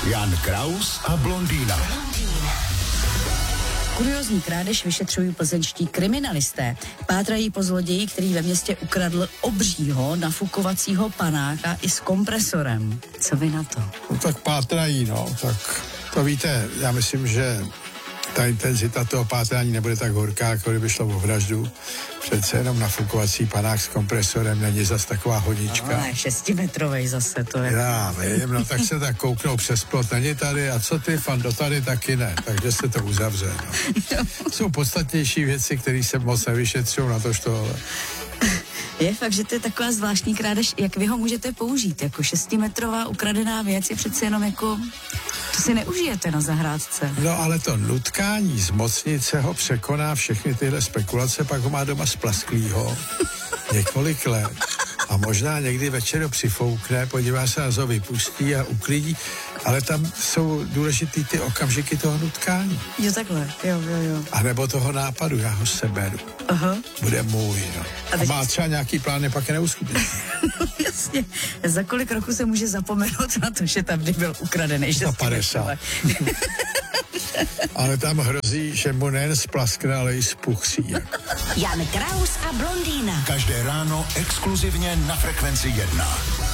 Jan Kraus a blondýna. Kuriózní krádež vyšetřují plzeňští kriminalisté. Pátrají po zloději, který ve městě ukradl obřího nafukovacího panáka i s kompresorem. Co vy na to? No tak pátrají, tak to víte, já myslím, že ta intenzita toho pátrání nebude tak horká, jako kdyby šlo o vraždu. Přece jenom nafukovací panák s kompresorem není zas taková honička. Ale 6metrovej zase to je. Já vím, tak se tak kouknou přes plot, není tady, a co ty, Fando, tady taky ne, takže se to uzavře. Jsou podstatnější věci, které se moc nevyšetřují na tohle. Je fakt, že to je taková zvláštní krádež, jak vy ho můžete použít, jako 6metrová ukradená věc je přece jenom jako, to si neužijete na zahrádce. No ale to nutkání z mocnice ho překoná všechny tyhle spekulace, pak ho má doma splasklýho několik let. A možná někdy večer ho přifoukne, podívá se, ho vypustí a uklidí, ale tam jsou důležitý ty okamžiky toho nutkání. Jo, takhle, jo. A nebo toho nápadu, já ho seberu. Aha. Bude můj, A má třeba nějaký plán, pak je neuskuteční. Jasně. Za kolik roku se může zapomenout na to, že tam byl ukradený? Za 50. Ale tam hrozí, že mu nejen splaskne, ale i spuchří. Jan Kraus a blondýna. Každé ráno exkluzivně na Frekvenci 1.